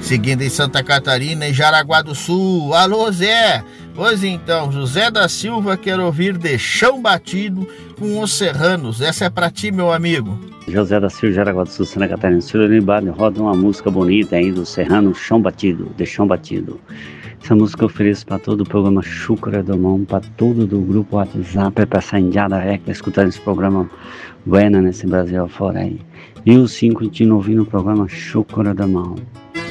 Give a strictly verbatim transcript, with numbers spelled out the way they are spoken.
Seguindo em Santa Catarina, em Jaraguá do Sul. Alô, Zé! Pois então, José da Silva quer ouvir De Chão Batido com os Serranos. Essa é pra ti, meu amigo. José da Silva, Jaraguá do Sul, Santa Catarina. Silvio roda uma música bonita aí do Serrano, Chão Batido, De Chão Batido. Essa música eu ofereço para todo o programa Chúcara do Mão, para todo do grupo WhatsApp, para essa indiada é que tá escutando esse programa Buena nesse Brasil afora aí. E os cinco continuam ouvindo o programa Chúcara do Mão.